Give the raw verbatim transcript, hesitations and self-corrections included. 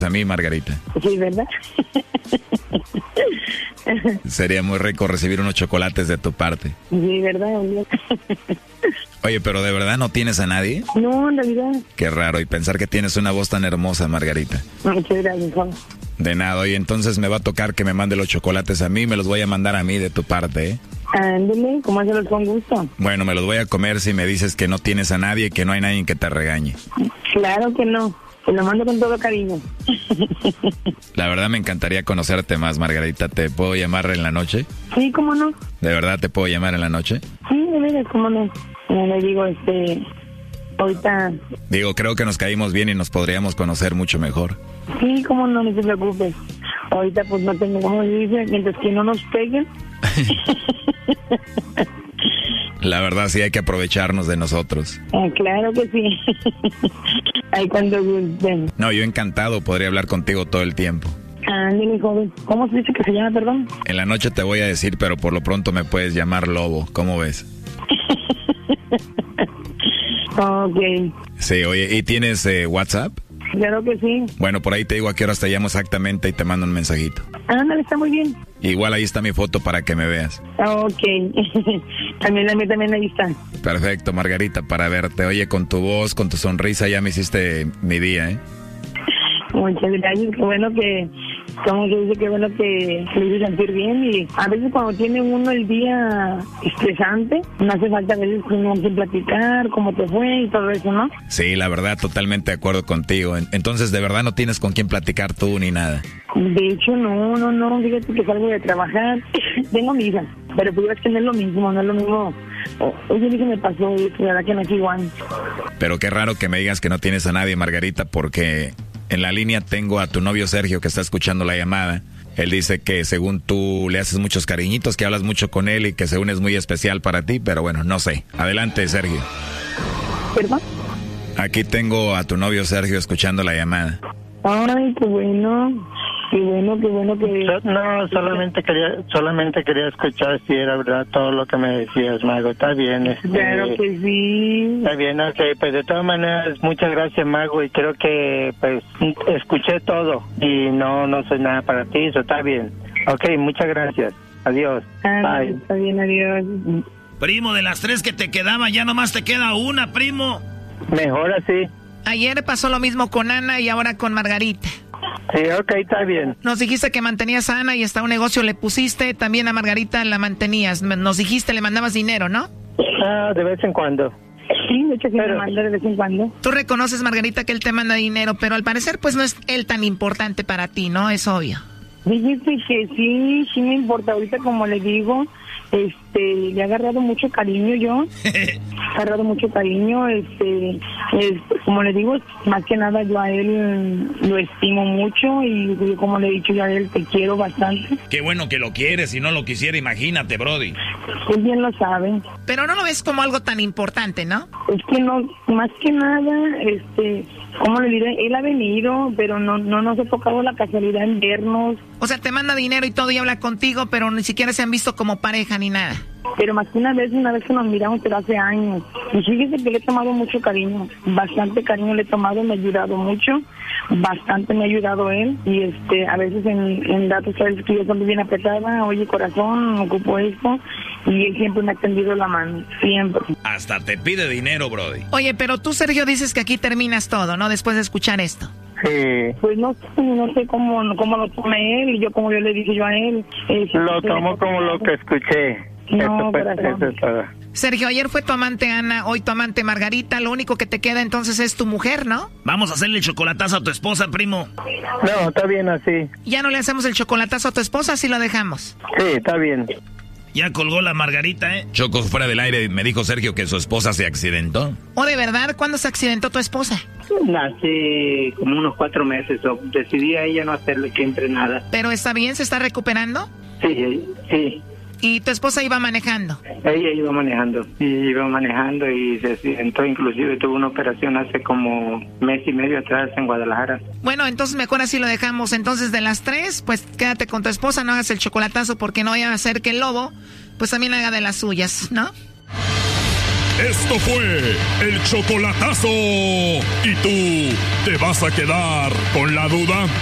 a mí, Margarita. Sí, ¿verdad? Sería muy rico recibir unos chocolates de tu parte. Sí, ¿verdad? Oye, pero ¿de verdad no tienes a nadie? No, en realidad. Qué raro, y pensar que tienes una voz tan hermosa, Margarita. Muchas gracias, Juan. De nada, oye, entonces me va a tocar que me mande los chocolates a mí, me los voy a mandar a mí de tu parte, ¿eh? Ándale, como hacerlos con gusto. Bueno, me los voy a comer si me dices que no tienes a nadie y que no hay nadie que te regañe. Claro que no, te lo mando con todo cariño. La verdad me encantaría conocerte más, Margarita. ¿Te puedo llamar en la noche? Sí, ¿cómo no? ¿De verdad te puedo llamar en la noche? Sí, de veras, ¿cómo no? Como le digo, este, ahorita... Digo, creo que nos caímos bien y nos podríamos conocer mucho mejor. Sí, cómo no, no te preocupes. Ahorita pues no tengo, como dice, mientras que no nos peguen. La verdad sí hay que aprovecharnos de nosotros. Ah, claro que sí. Ahí cuando gusten. No, yo encantado podría hablar contigo todo el tiempo. Ándale, joven. ¿Cómo se dice que se llama, perdón? En la noche te voy a decir, pero por lo pronto me puedes llamar Lobo. ¿Cómo ves? Ok. Sí, oye, ¿y tienes eh, WhatsApp? Claro que sí. Bueno, por ahí te digo a qué horas te llamo exactamente y te mando un mensajito. Ándale, está muy bien. Igual ahí está mi foto para que me veas. Ok. También la mía también ahí está. Perfecto, Margarita, para verte. Oye, con tu voz, con tu sonrisa ya me hiciste mi día, ¿eh? Muchas gracias. Qué bueno que, como que dice, qué bueno que le hice sentir bien. Y a veces cuando tiene uno el día estresante, no hace falta a veces uno que platicar cómo te fue y todo eso, ¿no? Sí, la verdad, totalmente de acuerdo contigo. Entonces, ¿de verdad no tienes con quién platicar tú ni nada? De hecho, no, no, no. Fíjate que salgo de trabajar. Tengo mi hija, pero pues es que no es lo mismo, no es lo mismo. Oye, dije, me pasó eso, la verdad que no es igual. Pero qué raro que me digas que no tienes a nadie, Margarita, porque en la línea tengo a tu novio Sergio que está escuchando la llamada. Él dice que según tú le haces muchos cariñitos, que hablas mucho con él y que según es muy especial para ti, pero bueno, no sé. Adelante, Sergio. ¿Perdón? Aquí tengo a tu novio Sergio escuchando la llamada. Ay, qué bueno. Qué bueno, qué bueno que... No, solamente quería solamente quería escuchar si era verdad todo lo que me decías, Mago. Está bien. Este, claro que sí. Está bien, ok. Pues de todas maneras, muchas gracias, Mago. Y creo que, pues, escuché todo. Y no no soy nada para ti. Eso está bien. Ok, muchas gracias. Adiós. Ah, bye. Está bien, adiós. Primo, de las tres que te quedaban, ya nomás te queda una, primo. Mejor así. Ayer pasó lo mismo con Ana y ahora con Margarita. Sí, ok, está bien. Nos dijiste que mantenías a Ana y hasta un negocio le pusiste, también a Margarita la mantenías. Nos dijiste le mandabas dinero, ¿no? Ah, de vez en cuando. Sí, de hecho sí me manda de vez en cuando. Tú reconoces, Margarita, que él te manda dinero, pero al parecer pues no es él tan importante para ti, ¿no? Es obvio. Fíjate que sí, sí me importa. Ahorita, como le digo, este, le he agarrado mucho cariño yo. He agarrado mucho cariño, este, es, como le digo, más que nada yo a él lo estimo mucho y como le he dicho yo a él, te quiero bastante. Qué bueno que lo quieres, si no lo quisiera, imagínate, Brody. Él bien lo sabe. Pero no lo ves como algo tan importante, ¿no? Es que no, más que nada, este, ¿cómo le diré? Él ha venido, pero no, no nos ha tocado la casualidad en vernos. O sea, te manda dinero y todo y habla contigo, pero ni siquiera se han visto como pareja ni nada. Pero más que una vez, una vez que nos miramos, pero hace años. Y fíjese que le he tomado mucho cariño, bastante cariño le he tomado, me ha ayudado mucho, bastante me ha ayudado él. Y este, a veces en, en datos, sabes que yo cuando bien apretada, oye corazón, ocupo esto, y él siempre me ha tendido la mano, siempre. Hasta te pide dinero, Brody. Oye, pero tú, Sergio, dices que aquí terminas todo, ¿no? Después de escuchar esto. Sí. Pues no sé, no sé cómo, cómo lo tome él, y yo como yo le dije yo a él. Eh, lo tomo como lo que escuché. No, eso, pues, corazón. eso es todo. Sergio, ayer fue tu amante Ana, hoy tu amante Margarita, lo único que te queda entonces es tu mujer, ¿no? Vamos a hacerle el chocolatazo a tu esposa, primo. No, está bien así. Ya no le hacemos el chocolatazo a tu esposa, así lo dejamos. Sí, está bien. Ya colgó la Margarita, ¿eh? Choco, fuera del aire, me dijo Sergio que su esposa se accidentó. ¿O de verdad? ¿Cuándo se accidentó tu esposa? Hace como unos cuatro meses. O decidí a ella no hacerle que entre nada. ¿Pero está bien? ¿Se está recuperando? Sí, sí. ¿Y tu esposa iba manejando? Ella iba manejando. Y iba manejando y se accidentó. Inclusive tuvo una operación hace como mes y medio atrás en Guadalajara. Bueno, entonces mejor así lo dejamos. Entonces de las tres, pues quédate con tu esposa, no hagas el chocolatazo porque no vaya a hacer que el lobo pues también haga de las suyas, ¿no? Esto fue el chocolatazo. ¿Y tú te vas a quedar con la duda?